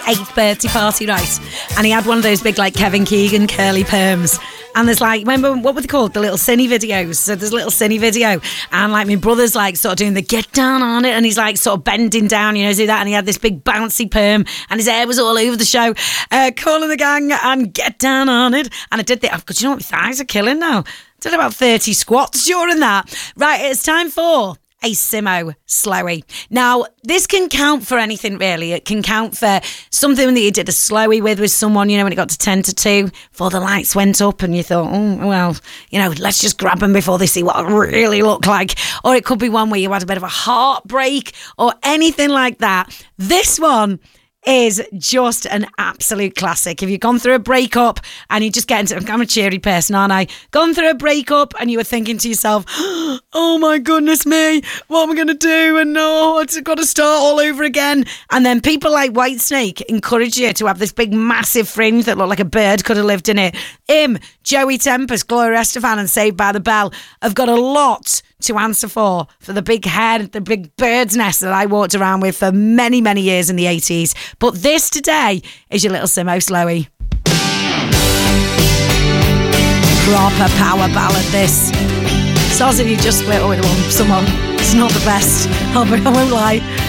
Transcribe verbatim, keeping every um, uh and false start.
eighth birthday party, right? And he had one of those big, like, Kevin Keegan curly perms. And there's like, remember, what were they called? The little cine videos. So there's a little cine video. And like my brother's like sort of doing the get down on it. And he's like sort of bending down, you know, do that. And he had this big bouncy perm and his hair was all over the show. Uh, calling the gang and get down on it. And I did that. Because you know what, my thighs are killing now. I did about thirty squats during that. Right, it's time for a Simo Slowie. Now, this can count for anything, really. It can count for something that you did a Slowie with with someone, you know, when it got to ten to two, before the lights went up and you thought, oh, well, you know, let's just grab them before they see what I really look like. Or it could be one where you had a bit of a heartbreak or anything like that. This one is just an absolute classic. If you've gone through a breakup and you just get into, I'm a cheery person, aren't I? Gone through a breakup and you were thinking to yourself, oh my goodness me, what am I going to do? And no, I've got to start all over again. And then people like Whitesnake encourage you to have this big massive fringe that looked like a bird could have lived in it. Him, Joey Tempest, Gloria Estefan and Saved by the Bell have got a lot to answer for, for the big head, the big bird's nest that I walked around with for many, many years in the eighties. But this today is your little Simo Slowie. Proper power ballad, this. Sounds as if you just split up with someone. It's not the best, I won't lie.